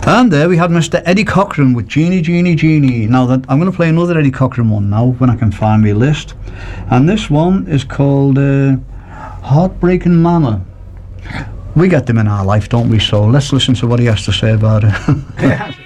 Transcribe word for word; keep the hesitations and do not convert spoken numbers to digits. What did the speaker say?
And there we had Mister Eddie Cochran with Genie, Genie, Genie. Now that I'm going to play another Eddie Cochran one now when I can find my list. And this one is called uh, Heartbreaking Mama. We get them in our life, don't we? So let's listen to what he has to say about it.